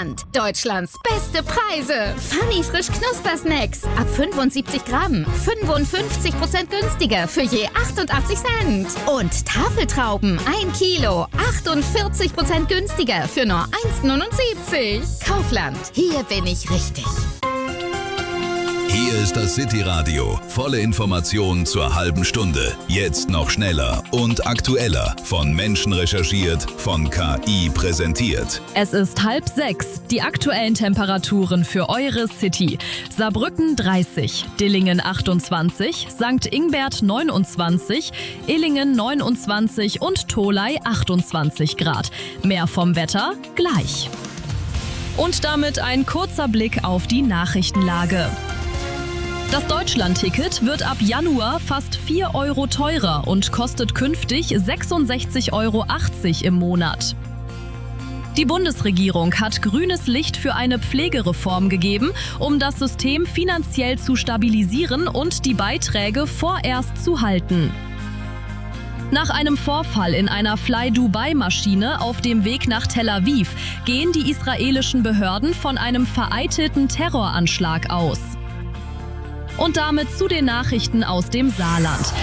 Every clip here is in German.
Kaufland. Deutschlands beste Preise. Funny frisch Knuspersnacks. Ab 75 Gramm. 55% günstiger für je 88 Cent. Und Tafeltrauben 1 Kilo. 48% günstiger für nur 1,79. Kaufland. Hier bin ich richtig. Hier ist das City-Radio. Volle Informationen zur halben Stunde. Jetzt noch schneller und aktueller. Von Menschen recherchiert, von KI präsentiert. Es ist 5:30. Die aktuellen Temperaturen für eure City. Saarbrücken 30, Dillingen 28, St. Ingbert 29, Illingen 29 und Tholey 28 Grad. Mehr vom Wetter gleich. Und damit ein kurzer Blick auf die Nachrichtenlage. Das Deutschland-Ticket wird ab Januar fast 4 Euro teurer und kostet künftig 66,80 Euro im Monat. Die Bundesregierung hat grünes Licht für eine Pflegereform gegeben, um das System finanziell zu stabilisieren und die Beiträge vorerst zu halten. Nach einem Vorfall in einer Fly-Dubai-Maschine auf dem Weg nach Tel Aviv gehen die israelischen Behörden von einem vereitelten Terroranschlag aus. Und damit zu den Nachrichten aus dem Saarland.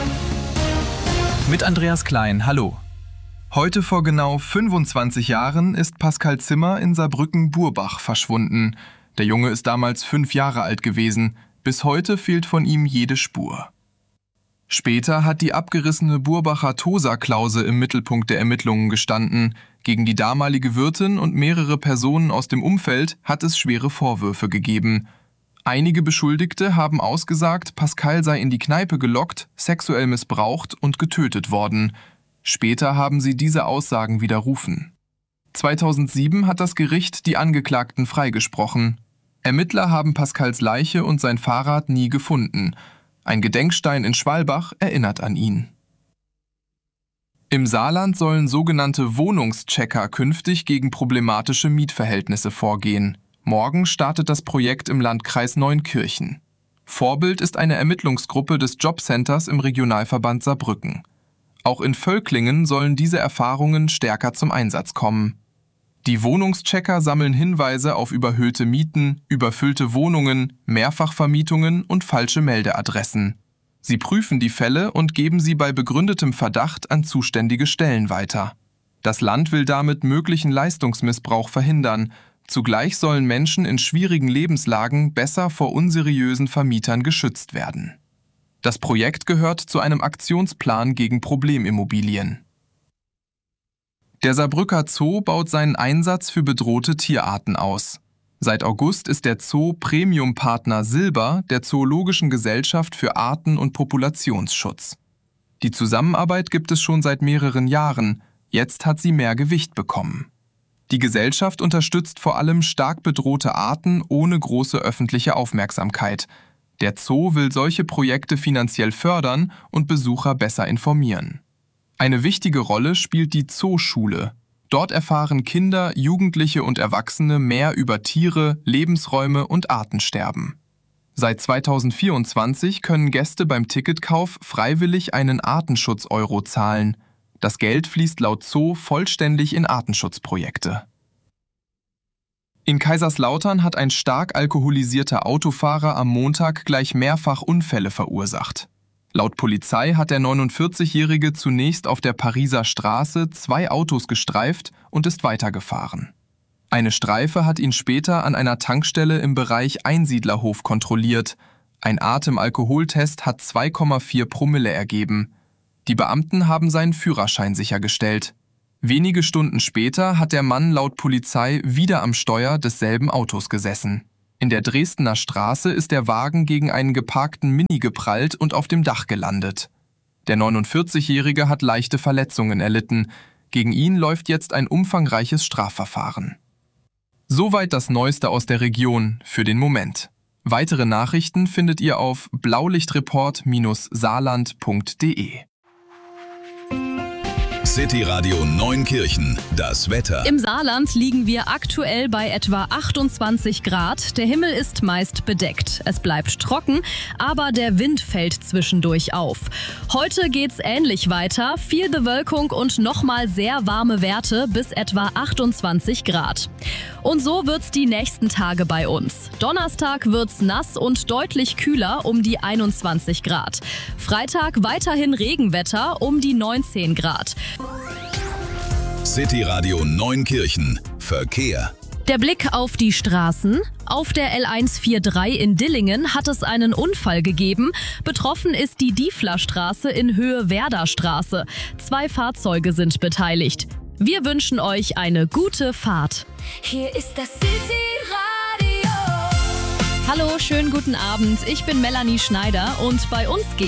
Mit Andreas Klein, hallo. Heute vor genau 25 Jahren ist Pascal Zimmer in Saarbrücken-Burbach verschwunden. Der Junge ist damals 5 Jahre alt gewesen. Bis heute fehlt von ihm jede Spur. Später hat die abgerissene Burbacher Tosa-Klause im Mittelpunkt der Ermittlungen gestanden. Gegen die damalige Wirtin und mehrere Personen aus dem Umfeld hat es schwere Vorwürfe gegeben. Einige Beschuldigte haben ausgesagt, Pascal sei in die Kneipe gelockt, sexuell missbraucht und getötet worden. Später haben sie diese Aussagen widerrufen. 2007 hat das Gericht die Angeklagten freigesprochen. Ermittler haben Pascals Leiche und sein Fahrrad nie gefunden. Ein Gedenkstein in Schwalbach erinnert an ihn. Im Saarland sollen sogenannte Wohnungschecker künftig gegen problematische Mietverhältnisse vorgehen. Morgen startet das Projekt im Landkreis Neunkirchen. Vorbild ist eine Ermittlungsgruppe des Jobcenters im Regionalverband Saarbrücken. Auch in Völklingen sollen diese Erfahrungen stärker zum Einsatz kommen. Die Wohnungschecker sammeln Hinweise auf überhöhte Mieten, überfüllte Wohnungen, Mehrfachvermietungen und falsche Meldeadressen. Sie prüfen die Fälle und geben sie bei begründetem Verdacht an zuständige Stellen weiter. Das Land will damit möglichen Leistungsmissbrauch verhindern. Zugleich sollen Menschen in schwierigen Lebenslagen besser vor unseriösen Vermietern geschützt werden. Das Projekt gehört zu einem Aktionsplan gegen Problemimmobilien. Der Saarbrücker Zoo baut seinen Einsatz für bedrohte Tierarten aus. Seit August ist der Zoo Premium-Partner Silber der Zoologischen Gesellschaft für Arten- und Populationsschutz. Die Zusammenarbeit gibt es schon seit mehreren Jahren, jetzt hat sie mehr Gewicht bekommen. Die Gesellschaft unterstützt vor allem stark bedrohte Arten ohne große öffentliche Aufmerksamkeit. Der Zoo will solche Projekte finanziell fördern und Besucher besser informieren. Eine wichtige Rolle spielt die Zooschule. Dort erfahren Kinder, Jugendliche und Erwachsene mehr über Tiere, Lebensräume und Artensterben. Seit 2024 können Gäste beim Ticketkauf freiwillig einen Artenschutz-Euro zahlen. Das Geld fließt laut Zoo vollständig in Artenschutzprojekte. In Kaiserslautern hat ein stark alkoholisierter Autofahrer am Montag gleich mehrfach Unfälle verursacht. Laut Polizei hat der 49-Jährige zunächst auf der Pariser Straße 2 Autos gestreift und ist weitergefahren. Eine Streife hat ihn später an einer Tankstelle im Bereich Einsiedlerhof kontrolliert. Ein Atemalkoholtest hat 2,4 Promille ergeben. Die Beamten haben seinen Führerschein sichergestellt. Wenige Stunden später hat der Mann laut Polizei wieder am Steuer desselben Autos gesessen. In der Dresdner Straße ist der Wagen gegen einen geparkten Mini geprallt und auf dem Dach gelandet. Der 49-Jährige hat leichte Verletzungen erlitten. Gegen ihn läuft jetzt ein umfangreiches Strafverfahren. Soweit das Neueste aus der Region für den Moment. Weitere Nachrichten findet ihr auf blaulichtreport-saarland.de. City Radio Neunkirchen, das Wetter. Im Saarland liegen wir aktuell bei etwa 28 Grad. Der Himmel ist meist bedeckt. Es bleibt trocken, aber der Wind fällt zwischendurch auf. Heute geht's ähnlich weiter. Viel Bewölkung und nochmal sehr warme Werte bis etwa 28 Grad. Und so wird's die nächsten Tage bei uns. Donnerstag wird's nass und deutlich kühler um die 21 Grad. Freitag weiterhin Regenwetter um die 19 Grad. City Radio Neunkirchen, Verkehr. Der Blick auf die Straßen. Auf der L143 in Dillingen hat es einen Unfall gegeben. Betroffen ist die Dieflerstraße in Höhe Werderstraße. 2 Fahrzeuge sind beteiligt. Wir wünschen euch eine gute Fahrt. Hier ist das City Radio. Hallo, schönen guten Abend. Ich bin Melanie Schneider und bei uns geht